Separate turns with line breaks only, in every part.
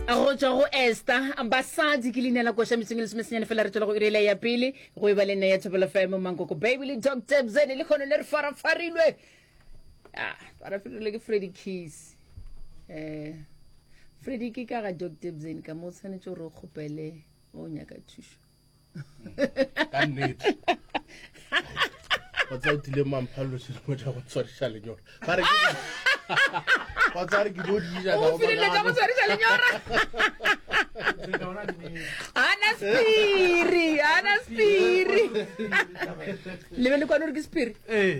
go tswa go Esther basadi ke linela go sha metseng le semesenyane fela re tsela go irela ya pele go e ba le nne ya Thobela FM Mangoko baby le Dr. Bzene le khone le re farafarilwe farafarilwe ke Freddie Keys Freddie ke ka ga Dr. Bzene ka mo tshwanetse go re khopele o nyaka thusho
ka nnete What's out le mampalo se mo tla go tsorisha lenyora ba re What's out ke bo di ja
o file le ka mo tsorisha lenyora Ana spiri le be le kwa no re ke spiri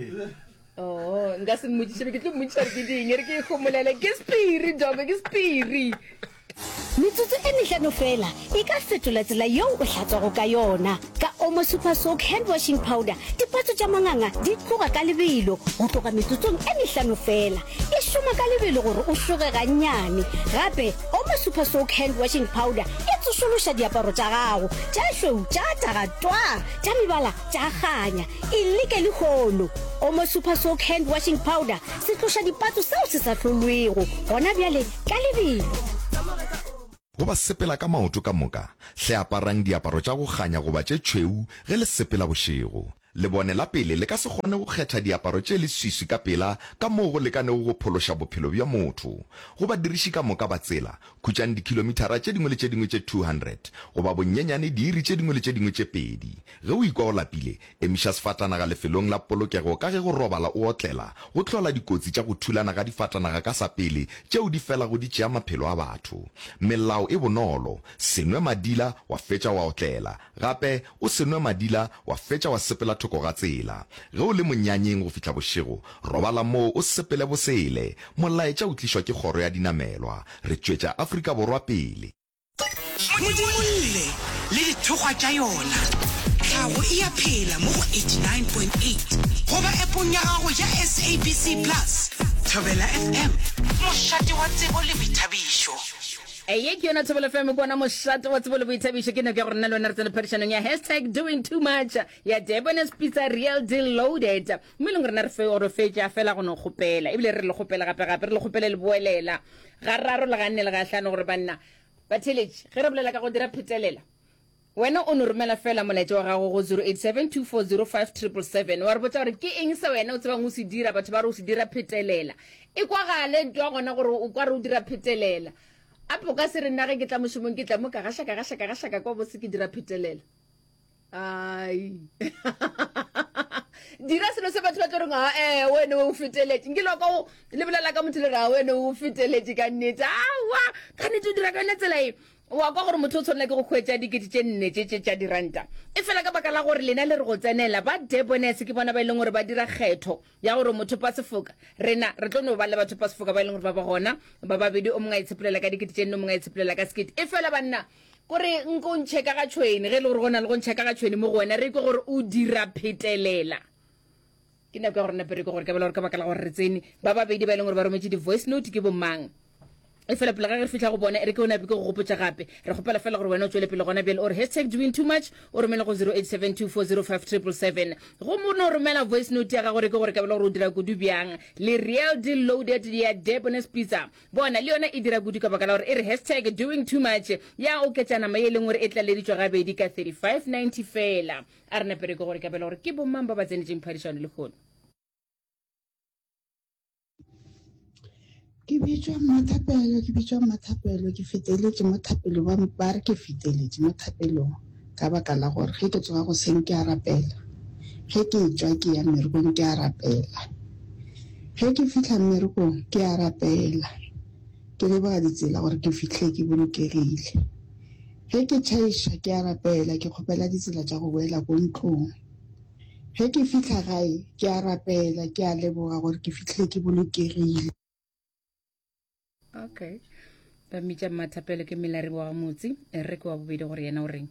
oh nga se mo ditse ke tlo mo ditse ke ding re ke khomolele ke spiri dobe ke spiri
Metsotso e mehlano fela e ka fetola tsela yeo o hlatswago ka yona ka Omo Super Soak hand washing powder dipatso tša manganga di tloga ka lebelo go tloga metsotsong e mehlano fela e šoma ka lebelo gore o hloge gannyane gape Omo Super Soak hand washing powder e tsošološa diaparo tša gago tša šweu tša tagatwa tša mebala tša ganya e leke le kgono Omo Super Soak hand washing powder se tloša dipatso seo se sa hlolwego gona bjale ka lebelo
go ba sepela ka maoto ka moka hle aparang diaparo tša go ganya go ba tše tšweu ge le sepela bošego le bone la pele le ka se kgone go kgetha diaparo tše le swiswi ka pela ka moo go lekanego go phološa bophelo bja motho go ba diriši ka moka ba tsela khutšang dikilomitara tše dingwe le tše dingwe tše 200 go ba bonnyenyane diiri tše dingwe le tše dingwe tše pedi ge o ikwa o lapile emiša sefatanaga lefelong la polokego ka ge go robala o otlela go tlhola dikotsi tša go thulana ga difatanaga ka sa pele tšeo di fela go di tšea maphelo a batho melao e bonolo senwe madila wa fetša wa otlela gape o senwe madila wa fetša wa sepela thoko ga tsela ge o le monyanyeng go fihla bošego robala moo o sepele bosele molaetša o tlišwa ke kgoro ya dinamelwa re tšwetša Afrika Borwa pele
modimolle le dithokgwa tša yona tlhago e ya phela mo 89.8 goba appong ya gago ya SABC Plus Thobela FM mošate wa tsebo le boithabišo
Eye ke yona Thobela FM bona mošate wa tsebo le boithabišo ke nako ya gore nna le wena re tsena phadišanong ya #doing-too-much ya Durban's Pizza Real Deal Loaded mo leng rena re fe oro fetša fela go no gopela ebile re le gopela gape re le gopela le boelela ga raro le ga nne le ga hlano gore banna ba theletše ge re bolela ka go dira phetelela wena o no romela fela molaetša wa gago go 0872405777 wa re botsa gore ke eng se wena o tsebang o se dira batho ba re o se dira phetelela e kwa gale ntwa gona gore o kwa re o dira phetelela apo ka se re nna ge ke tla mošomong ke tla mo ka gashaka kwa bose ke dira phetelela ai dira selo se batho ba tlo reng wena o feteletse nke loko le bolela ka motho le re wena o feteletse ka nnete awa ka nnete o dira ka netsela e wa kwa gore motho o tshwanela ke go kgwetša dikete tše nne tša diranta e fela ka baka la gore lena le re go tsenela ba Durban's ke bona ba e leng gore ba dira kgetho ya gore motho pa sefoka rena re tlo no ba le batho pa sefoka ba e leng gore ba ba gona ba babedi o mongwe a itshepelela ka dikete tše nne o mongwe a itshepelela ka skete e fela banna gore nko ntšheka ga tšhweni ge le gore go na le go ntšheka ga tšhweni mo go wena re ke gore o dira phetelela ke nako ya gore napere ke gore ka bela gore ka baka la gore re tsene ba babedi ba e leng gore ba rometše di-voice note ke bomang e fela pele ga re fihla go bona re ke o nape ke go gopotša gape re gopela fela gore wena o tswele pele gona bjale or #doing-too-much o romela go 0872405777 go mo no romela voice note ya ga gore ke gore ka bela gore o dira kudu bjang le Real Deal Loaded ya Durban's Pizza bona le yona e dira kudu ka baka la gore e re #doing-too-much ya o ketšana ma e leng gore e tlaleditšwa gabedi ka 3590 fela a re napere ke gore ka bela gore ke bomang ba ba tsenetšeng phadišano le kgono
ke bitšwa Mathapelo ke feteletše mo thapelong ba re ke feteletše mo thapelong ka baka la gore ge ke tsoga go seng ke a rapela ge ke tšwa ke ya mmerekong ke a rapela ge ke fitlha mmerekong ke a rapela ke leboga ditsela gore ke fitlhe ke bolokegile ge ke tšhaiša ke a rapela ke kgopela ditsela tša go boela ko ntlong ge ke fitlha gae ke a rapela ke a leboga gore ke fitlhe ke bolokegile
Okay. Ba mitša Mathapelo ke Melari wa motse re ke wa bobedi gore yena o reng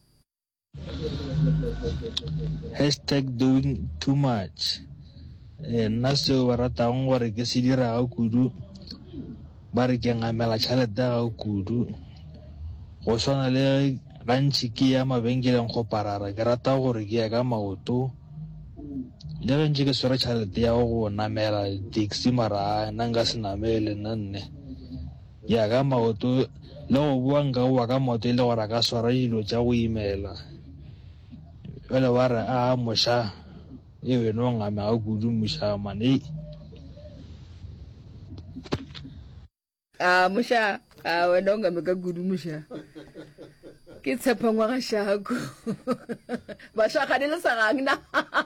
#doing-too-much nna seo ba ratang gore ke se dira ga kudu ba re ke ngamela tšhelete ga kudu go swana le gantši ke ya mabenkeleng go parara ke rata gore ke ya ka maoto le gantši ke swere tšhelete ya go namela taxi mara nna nka se namele nna nne ya ka maoto le go bua nka goa ka maoto e le gore a ka swara dilo tša go imela jale ba re a moša e wene o ngamega kudu moša mane
moša wena o ngame ka kudu moša ke tshepa ngwaga Shako bašagane le sagang na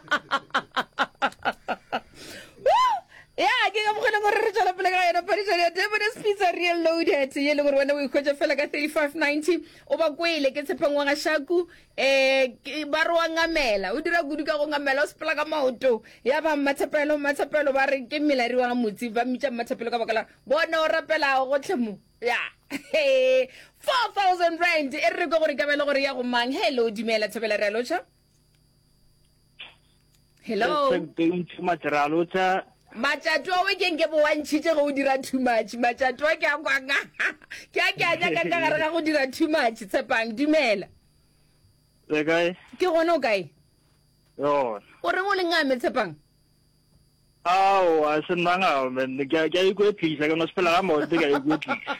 ya ke ka mogela gore re tswela pele ka yona padišane ya Durban's Pizza Real Loaded ye le gore wena o ikhwetša fela ka 3590 o ba kwele ke tshepa ngwaga Shako ba re wa ngamela o dira kudu ka go ngamela o sepela ka maoto ya ba mmathapelo ba re ke melari wa motse ba mmitša mmathapelo ka baka la bona o rapela gotlhe mo ya 4,000 rand e re go gore ka bele gore ya go mang hello dumela thapela re alocha hello matšato a we ke nke bo wantšhitše go dira too much matšato a ke a kwanga ke a nyaka ka gare ga go dira too much Tshepang dumela ke gona o kae o reng o le ngame Tshepang
a se nanga men ke a ikwetlisa ke no sepela ga maoto ke a ikwetlisa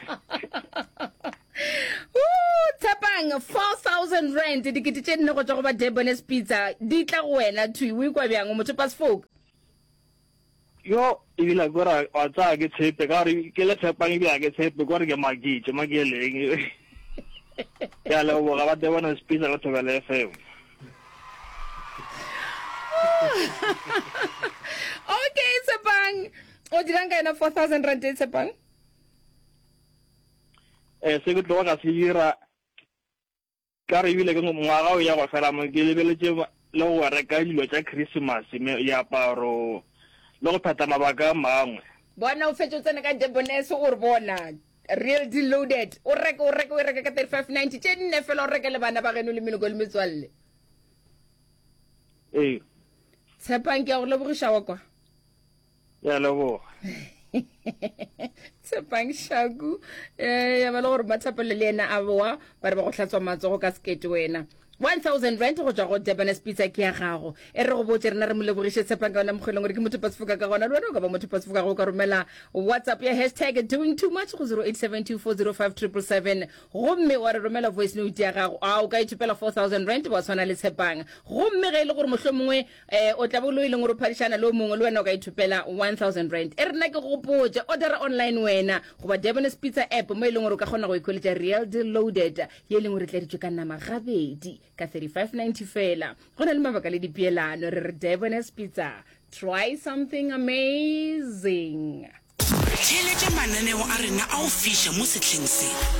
Tshepang 4,000 rand dikete tše nne go tswa go ba Durban's Pizza di tla go wena thui o ikwa bjang o motho pasfolk
yo ibila gora wa tsa ke tshepe ka re ke le Tshepang ibila ke tshepe gore ke magitse mageleng ya le go ga ba Durban's Pizza go Thobela FM
okay Tshepang o dirang ka ena 4,000 rand Tshepang
se ke tlo ga se dira ka re ibile ke ngwaga o ya go fela mo ke lebeletse le go reka dilo tša Christmas ya paro le go phata mabaka mangwe
bona o fetša o tsena ka Durban's o re bona Real Deal Loaded o reka ka 3590 tše nne fela o reke le bana ba geno le menoko le metswalle Tshepang ke a go lebogiša wa kwa
ya leboga
Tshepang Shako ya ba le gore mathapelo le ena a boa ba re ba go hlatswa matsogo ka sekete wena 1,000 rand go tswa go Durban's Pizza ke ya gago e re go botse rena re mo lebogiše Tshepang ka ona mogolong gore ke motho pasifoka ka gona le wena o ka ba motho pasifoka go ka romela WhatsApp ya #doing too much go 0872405777 gomme wa re romela voice note ya gago a o ka ithopela 4,000 rand wa tshwana le Tshepang gomme ge e le gore mohlomongwe o tla bolo ile gore phadišana le mongwe le wena o ka ithopela 1,000 rand e rena ke go potse order online wena go ba Durban's Pizza app mo ile gore o ka kgona go ikholetša Real Deal Loaded ye leng gore tla ditšwe ka nama gabedi ka 3590 fela go na le mabaka le dipeelano re re Durban's Pizza try something amazing
Tšhelete mananeo a rena a o fiša mo setlheng se